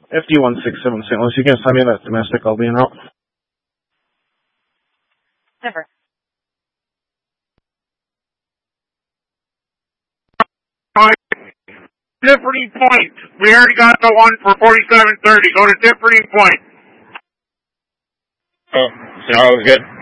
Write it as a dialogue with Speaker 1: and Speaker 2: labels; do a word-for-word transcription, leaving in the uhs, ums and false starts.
Speaker 1: F D one six seven Saint Louis, you can sign me that domestic, I'll be en route.
Speaker 2: Never.
Speaker 3: Different point. We already got the one for forty-seven thirty. Go to different point.
Speaker 4: Oh, so all was good.